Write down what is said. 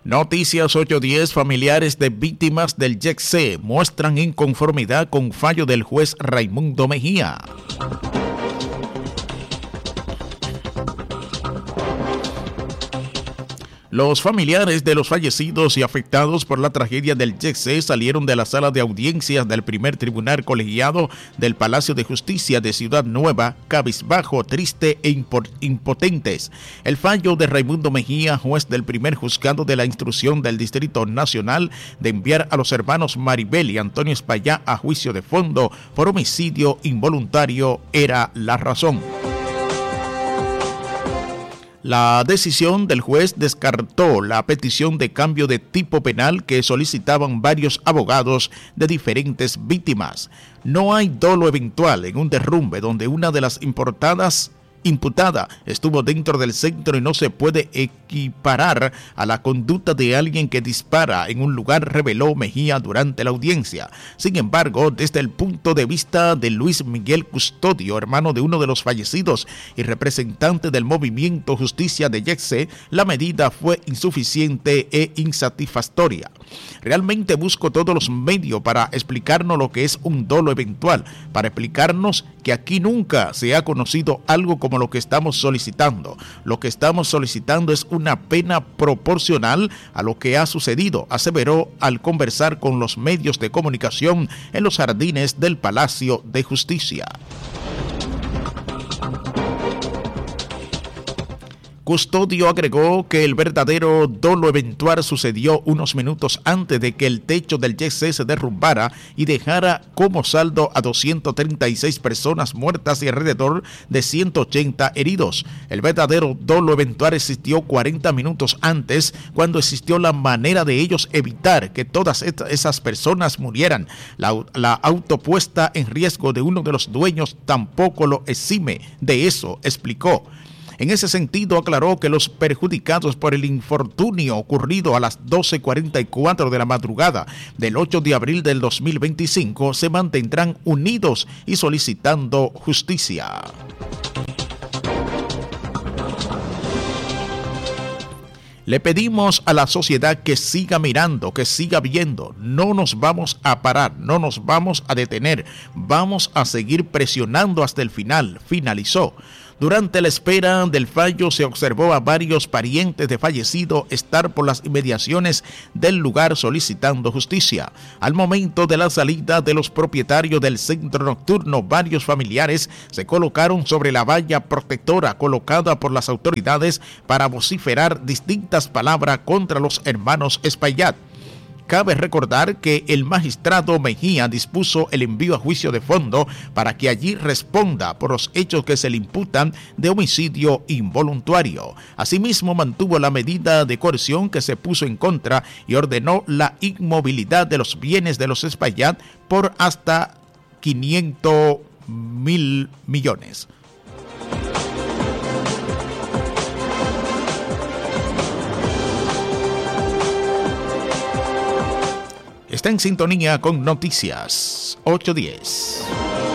Noticias 810. Familiares de víctimas del YECC muestran inconformidad con fallo del juez Raimundo Mejía. Los familiares de los fallecidos y afectados por la tragedia del YECC salieron de la sala de audiencias del primer tribunal colegiado del Palacio de Justicia de Ciudad Nueva, cabizbajo, triste e impotentes. El fallo de Raimundo Mejía, juez del primer juzgado de la instrucción del Distrito Nacional, de enviar a los hermanos Maribel y Antonio Espaillá a juicio de fondo por homicidio involuntario, era la razón. La decisión del juez descartó la petición de cambio de tipo penal que solicitaban varios abogados de diferentes víctimas. No hay dolo eventual en un derrumbe donde una de las imputada estuvo dentro del centro y no se puede equiparar a la conducta de alguien que dispara en un lugar, reveló Mejía durante la audiencia. Sin embargo, desde el punto de vista de Luis Miguel Custodio, hermano de uno de los fallecidos y representante del movimiento Justicia de YECC, la medida fue insuficiente e insatisfactoria. Realmente busco todos los medios para explicarnos lo que es un dolo eventual, para explicarnos que aquí nunca se ha conocido algo como lo que estamos solicitando. Lo que estamos solicitando es una pena proporcional a lo que ha sucedido, aseveró al conversar con los medios de comunicación en los jardines del Palacio de Justicia. Custodio agregó que el verdadero dolo eventual sucedió unos minutos antes de que el techo del YECC se derrumbara y dejara como saldo a 236 personas muertas y alrededor de 180 heridos. El verdadero dolo eventual existió 40 minutos antes, cuando existió la manera de ellos evitar que todas esas personas murieran. La autopuesta en riesgo de uno de los dueños tampoco lo exime de eso, explicó. En ese sentido, aclaró que los perjudicados por el infortunio ocurrido a las 12:44 de la madrugada del 8 de abril del 2025 se mantendrán unidos y solicitando justicia. Le pedimos a la sociedad que siga mirando, que siga viendo. No nos vamos a parar, no nos vamos a detener. Vamos a seguir presionando hasta el final, finalizó. Durante la espera del fallo se observó a varios parientes de fallecido estar por las inmediaciones del lugar solicitando justicia. Al momento de la salida de los propietarios del centro nocturno, varios familiares se colocaron sobre la valla protectora colocada por las autoridades para vociferar distintas palabras contra los hermanos Espaillat. Cabe recordar que el magistrado Mejía dispuso el envío a juicio de fondo para que allí responda por los hechos que se le imputan de homicidio involuntario. Asimismo, mantuvo la medida de coerción que se puso en contra y ordenó la inmovilidad de los bienes de los Espaillat por hasta 500.000 millones. Está en sintonía con Noticias 810.